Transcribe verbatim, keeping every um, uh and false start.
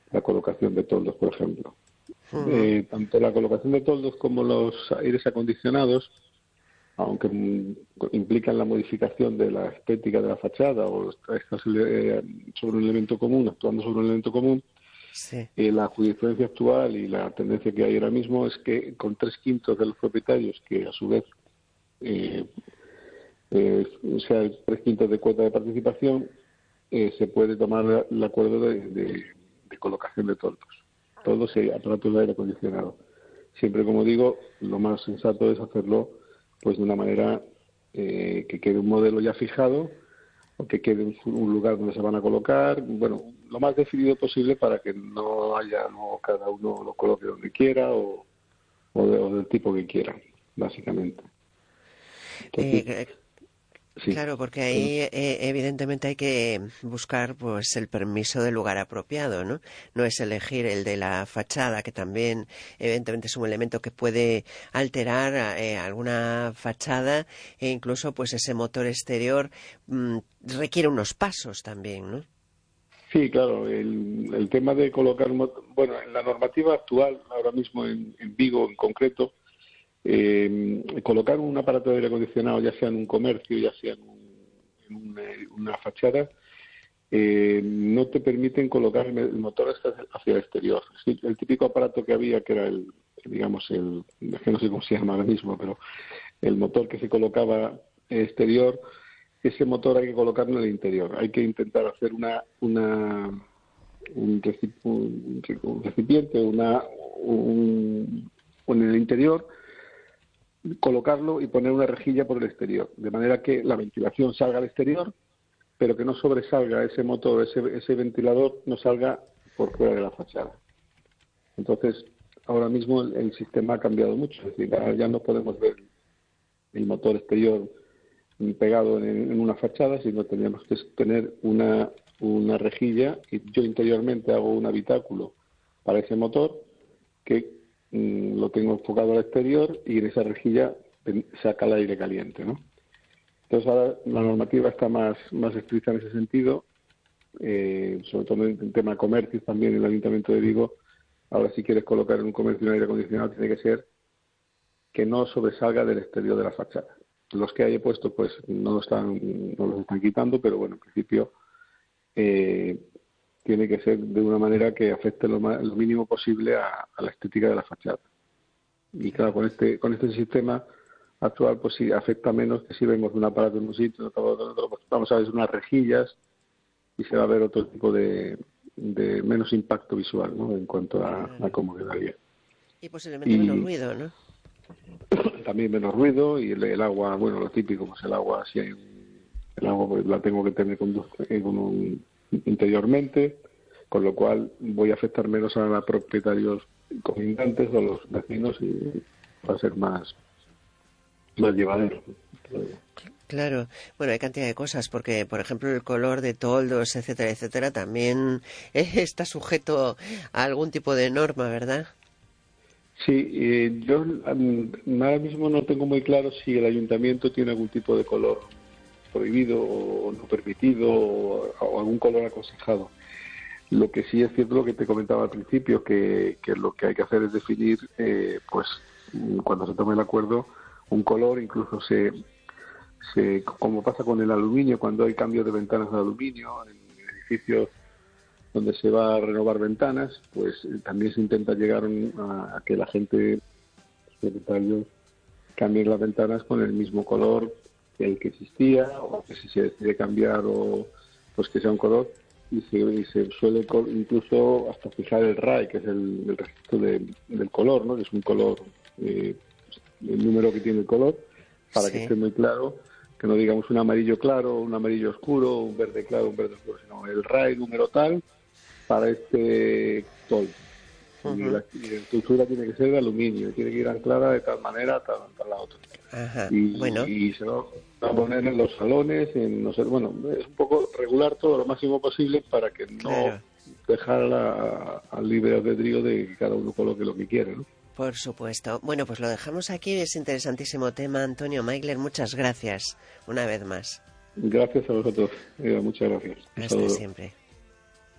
la colocación de toldos, por ejemplo. Uh-huh. Eh, tanto la colocación de toldos como los aires acondicionados, aunque mm, implican la modificación de la estética de la fachada o estás eh, sobre un elemento común, actuando sobre un elemento común, sí. eh, la jurisprudencia actual y la tendencia que hay ahora mismo es que con tres quintos de los propietarios, que a su vez eh, eh, o sea, tres quintos de cuota de participación, eh, se puede tomar el acuerdo de, de, de colocación de toldos. Todos y aparatos de aire acondicionado. Siempre, como digo, lo más sensato es hacerlo pues de una manera eh, que quede un modelo ya fijado o que quede un, un lugar donde se van a colocar, bueno, lo más definido posible para que no haya, no cada uno lo coloque donde quiera o, o, de, o del tipo que quiera, básicamente. Entonces, Eh, sí. Claro, porque ahí eh, evidentemente hay que buscar pues el permiso del lugar apropiado, ¿no? No es elegir el de la fachada, que también evidentemente es un elemento que puede alterar eh, alguna fachada, e incluso pues ese motor exterior mmm, requiere unos pasos también, ¿no? Sí, claro, el, el tema de colocar, bueno, en la normativa actual, ahora mismo en, en Vigo en concreto, Eh, colocar un aparato de aire acondicionado, ya sea en un comercio, ya sea en, un, en una, una fachada, eh, no te permiten colocar el motor hacia el exterior. Sí, el típico aparato que había, que era el, digamos, el, que no sé cómo se llama ahora mismo, pero el motor que se colocaba exterior, ese motor hay que colocarlo en el interior. Hay que intentar hacer una, una un, recipiente, una, un, en el interior, colocarlo y poner una rejilla por el exterior, de manera que la ventilación salga al exterior, pero que no sobresalga ese motor, ese, ese ventilador no salga por fuera de la fachada. Entonces, ahora mismo el, el sistema ha cambiado mucho, es decir, ya no podemos ver el motor exterior pegado en, en una fachada, sino tendríamos que tener una, una rejilla, y yo interiormente hago un habitáculo para ese motor que lo tengo enfocado al exterior y en esa rejilla saca el aire caliente, ¿no? Entonces ahora la normativa está más, más estricta en ese sentido, eh, sobre todo en el tema de comercios también. El Ayuntamiento de Vigo, ahora si quieres colocar en un comercio un aire acondicionado tiene que ser que no sobresalga del exterior de la fachada. Los que haya puesto pues no lo están, no los están quitando, pero bueno, en principio eh, tiene que ser de una manera que afecte lo, más, lo mínimo posible a, a la estética de la fachada. Y claro, con este con este sistema actual, pues sí, afecta menos que si vemos un aparato en un sitio, otro en otro, pues vamos a ver unas rejillas y se va a ver otro tipo de, de menos impacto visual, ¿no? En cuanto a, a cómo quedaría. Y posiblemente y menos ruido, ¿no? También menos ruido y el, el agua, bueno, lo típico, pues el agua, si hay un, el agua pues la tengo que tener con, con un interiormente, con lo cual voy a afectar menos a los propietarios colindantes o a los vecinos y va a ser más, más llevadero. Claro, bueno, hay cantidad de cosas, porque, por ejemplo, el color de toldos, etcétera, etcétera, también está sujeto a algún tipo de norma, ¿verdad? Sí, eh, yo ahora mismo no tengo muy claro si el ayuntamiento tiene algún tipo de color prohibido o no permitido o, o algún color aconsejado. Lo que sí es cierto, lo que te comentaba al principio, que, que lo que hay que hacer es definir, eh, pues cuando se tome el acuerdo, un color. Incluso se, se como pasa con el aluminio, cuando hay cambio de ventanas de aluminio en edificios donde se va a renovar ventanas, pues también se intenta llegar a, a que la gente, los propietarios, cambien las ventanas con el mismo color que el que existía, o que si se decide cambiar, o pues que sea un color, y se, y se suele incluso hasta fijar el R A E, que es el, el registro de, del color, ¿no? Que es un color, eh, el número que tiene el color, para sí. que esté muy claro, que no digamos un amarillo claro, un amarillo oscuro, un verde claro, un verde oscuro, sino el R A E número tal para este toldo. Uh-huh. Y, la, y la estructura tiene que ser de aluminio, tiene que ir anclada de tal manera, tal, tal la otra. Ajá. Y, bueno. y se va a poner en los salones, en no sé, bueno, es un poco regular todo lo máximo posible para que no claro. dejar la, al libre albedrío de que cada uno coloque lo que quiere, ¿no? Por supuesto. Bueno, pues lo dejamos aquí. Es interesantísimo tema. Antonio Maigler, muchas gracias una vez más. Gracias a vosotros. Eh, muchas gracias. Hasta siempre.